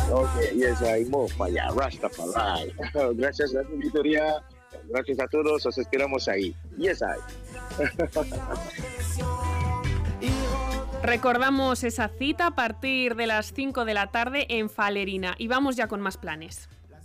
Ok, yes, Aimo, Falla Rastafari. Gracias a la auditoría, gracias a todos, os esperamos ahí. Yes, I. Recordamos esa cita a partir de las 5 de la tarde en Falerina y vamos ya con más planes.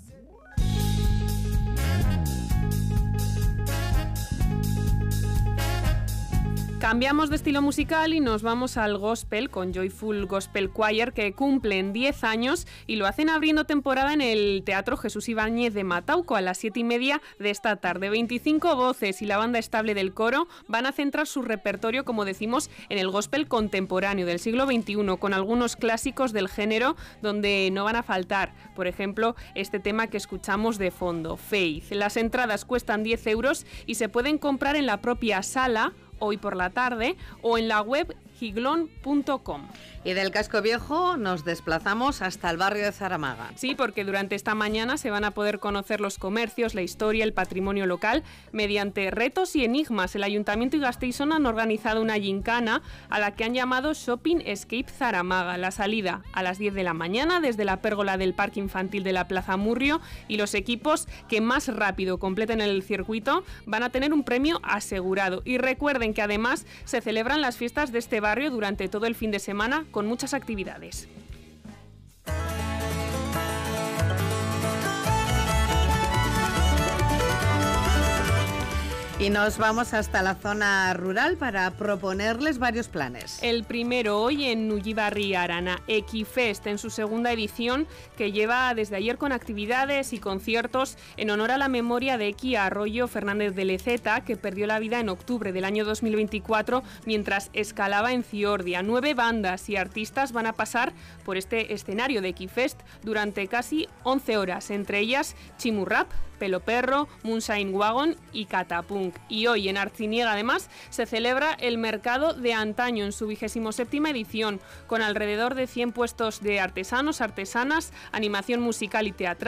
Cambiamos de estilo musical y nos vamos al gospel con Joyful Gospel Choir, que cumplen 10 años y lo hacen abriendo temporada en el Teatro Jesús Ibáñez de Matauco a las 7:30 de esta tarde. 25 voces y la banda estable del coro van a centrar su repertorio, como decimos, en el gospel contemporáneo del siglo XXI, con algunos clásicos del género donde no van a faltar, por ejemplo, este tema que escuchamos de fondo, Faith. Las entradas cuestan 10 euros y se pueden comprar en la propia sala hoy por la tarde o en la web giglón.com. Y del Casco Viejo nos desplazamos hasta el barrio de Zaramaga. Sí, porque durante esta mañana se van a poder conocer los comercios, la historia, el patrimonio local mediante retos y enigmas. El Ayuntamiento y Gasteiz han organizado una gincana a la que han llamado Shopping Escape Zaramaga. La salida a las 10 de la mañana desde la pérgola del Parque Infantil de la Plaza Murrio, y los equipos que más rápido completen el circuito van a tener un premio asegurado. Y recuerden que además se celebran las fiestas de este barrio durante todo el fin de semana con muchas actividades. Y nos vamos hasta la zona rural para proponerles varios planes. El primero hoy en Ullibarri Arana, Equifest, en su segunda edición, que lleva desde ayer con actividades y conciertos en honor a la memoria de Equi Arroyo Fernández de Leceta, que perdió la vida en octubre del año 2024 mientras escalaba en Ciordia. 9 bandas y artistas van a pasar por este escenario de Equifest durante casi 11 horas, entre ellas Chimurrap, Pelo Perro, Moonshine Wagon y Catapunk. Y hoy en Artziniega además se celebra el Mercado de Antaño en su 27ª edición, con alrededor de 100 puestos de artesanos, artesanas, animación musical y teatral.